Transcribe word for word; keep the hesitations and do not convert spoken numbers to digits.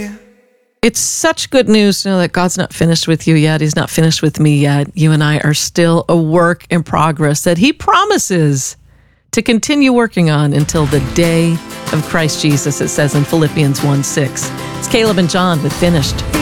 It's such good news to know that God's not finished with you yet. He's not finished with me yet. You and I are still a work in progress that he promises to continue working on until the day of Christ Jesus, it says in Philippians one six. It's Caleb and John with Finished.